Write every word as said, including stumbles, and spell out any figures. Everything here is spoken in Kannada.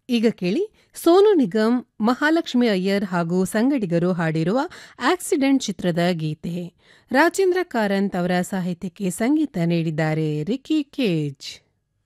ಈಗ ಕೇಳಿ ಸೋನು ನಿಗಮ್, ಮಹಾಲಕ್ಷ್ಮಿ ಅಯ್ಯರ್ ಹಾಗೂ ಸಂಗಡಿಗರು ಹಾಡಿರುವ ಆಕ್ಸಿಡೆಂಟ್ ಚಿತ್ರದ ಗೀತೆ. ರಾಜೇಂದ್ರ ಕಾರಂತ್ ಅವರ ಸಾಹಿತ್ಯಕ್ಕೆ ಸಂಗೀತ ನೀಡಿದ್ದಾರೆ ರಿಕಿ ಕೇಜ್.